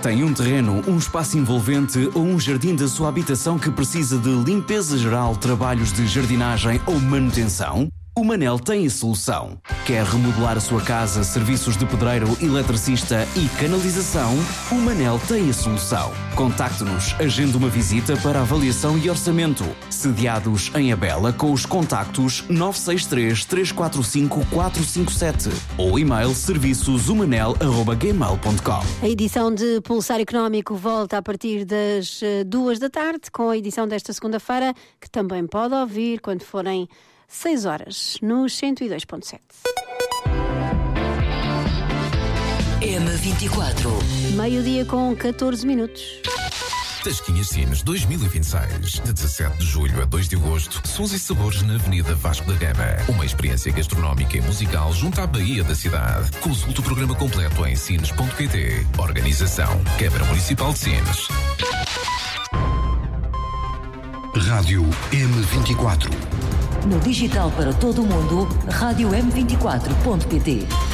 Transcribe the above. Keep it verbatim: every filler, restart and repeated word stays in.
Tem um terreno, um espaço envolvente ou um jardim da sua habitação que precisa de limpeza geral, trabalhos de jardinagem ou manutenção? O Manel tem a solução. Quer remodelar a sua casa, serviços de pedreiro, eletricista e canalização? O Manel tem a solução. Contacte-nos, agende uma visita para avaliação e orçamento. Sediados em Abela com os contactos nove seis três, três quatro cinco, quatro cinco sete ou e-mail serviços humanel arroba gmail ponto com. A edição de Pulsar Económico volta a partir das duas da tarde com a edição desta segunda-feira, que também pode ouvir quando forem seis horas, nos cento e dois ponto sete. M vinte e quatro. Meio-dia com catorze minutos. Tasquinhas Sines dois mil e vinte e seis, de dezassete de julho a dois de agosto, sons e sabores na Avenida Vasco da Gama. Uma experiência gastronómica e musical junto à Baía da cidade. Consulte o programa completo em sines ponto pt. Organização Câmara Municipal de Sines. Rádio M vinte e quatro. No digital para todo o mundo, rádio m vinte e quatro ponto pt.